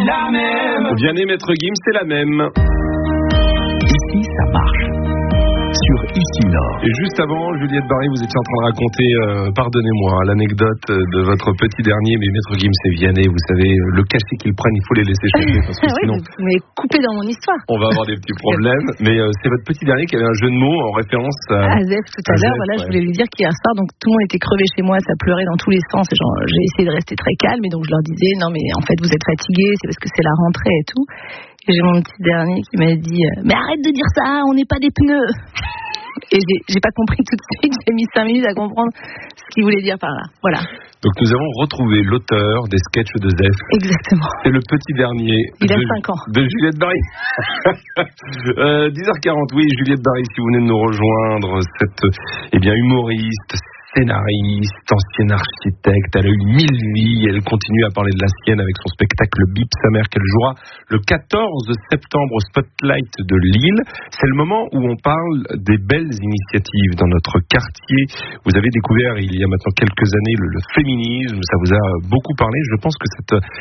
la même. Vianney, Maître Gims, c'est la même. Ici, ça marche. Sur Ici Nord. Et juste avant, Juliette Barry, vous étiez en train de raconter, pardonnez-moi, l'anecdote de votre petit dernier, mais Maître Gims et Vianney, vous savez, le cachet qu'ils prennent, il faut les laisser chanter, parce que sinon... Vous m'avez coupé dans mon histoire. On va avoir des petits problèmes, mais c'est votre petit dernier qui avait un jeu de mots en référence à Azef tout à l'heure, voilà, je voulais lui dire qu'hier soir, donc tout le monde était crevé chez moi, ça pleurait dans tous les sens, et genre, j'ai essayé de rester très calme, et donc je leur disais, non mais en fait vous êtes fatigués, c'est parce que c'est la rentrée et tout. Et j'ai mon petit dernier qui m'a dit, mais arrête de dire ça, on n'est pas des pneus. Et j'ai pas compris tout de suite, j'ai mis 5 minutes à comprendre ce qu'il voulait dire par là. Voilà. Donc nous avons retrouvé l'auteur des sketchs de Zef. Exactement. C'est le petit dernier. Il a 5 ans. De Juliette Barry. 10h40, oui, Juliette Barry, si vous venez de nous rejoindre, cette humoriste, scénariste, ancienne architecte, elle a eu 1000 vies, elle continue à parler de la sienne avec son spectacle Bip sa mère qu'elle jouera le 14 septembre au Spotlight de Lille. C'est le moment où on parle des belles initiatives dans notre quartier. Vous avez découvert il y a maintenant quelques années le féminisme, ça vous a beaucoup parlé. Je pense que cette